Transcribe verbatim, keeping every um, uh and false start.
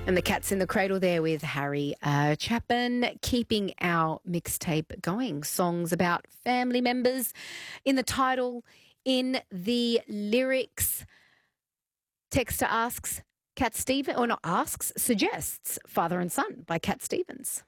And the Cat's in the Cradle there with Harry uh, Chapman, keeping our mixtape going. Songs about family members in the title, in the lyrics. Texter asks, Cat Stevens, or not asks, suggests Father and Son by Cat Stevens.